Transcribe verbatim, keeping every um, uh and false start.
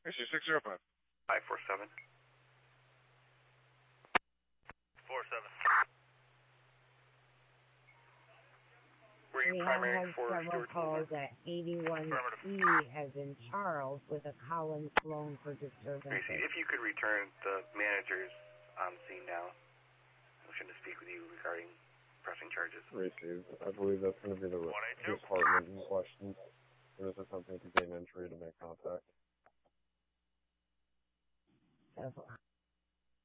I see six zero five. five four seven. four seven. Were you We have primary had for several Stewart? calls at eighty-one E as in Charles with a Collins flown for disturbances. Tracy, if you could return the manager's on scene now. Wishing to speak with you regarding pressing charges. Received. I believe that's going to be the department in question. There is attempting to gain entry to make contact. So